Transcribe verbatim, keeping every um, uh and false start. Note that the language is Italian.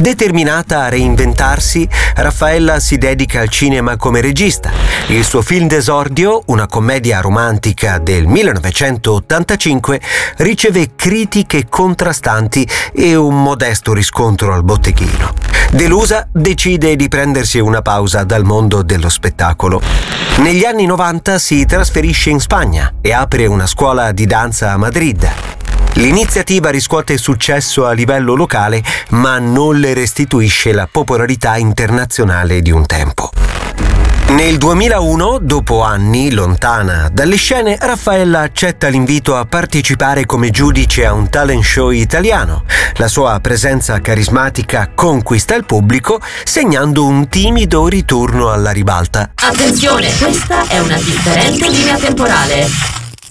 Determinata a reinventarsi, Raffaella si dedica al cinema come regista. Il suo film d'esordio, una commedia romantica del millenovecentottantacinque, riceve critiche contrastanti e un modesto riscontro al botteghino. Delusa, decide di prendersi una pausa dal mondo dello spettacolo. Negli anni novanta si trasferisce in Spagna e apre una scuola di danza a Madrid. L'iniziativa riscuote successo a livello locale, ma non le restituisce la popolarità internazionale di un tempo. Nel duemilauno, dopo anni lontana dalle scene, Raffaella accetta l'invito a partecipare come giudice a un talent show italiano. La sua presenza carismatica conquista il pubblico, segnando un timido ritorno alla ribalta. Attenzione, questa è una differente linea temporale.